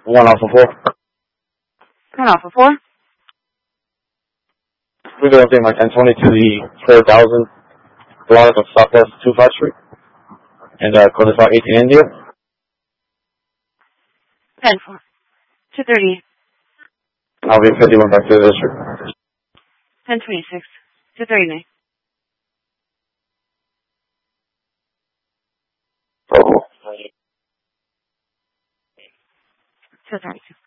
1 Alpha 4. 1 Alpha 4. We go update my 1020 to the 4000 block of Southwest 25th Street. And code is 18 India. 10-4. 238. I'll be 51 back to the district. 1026. 239. Oh. 232.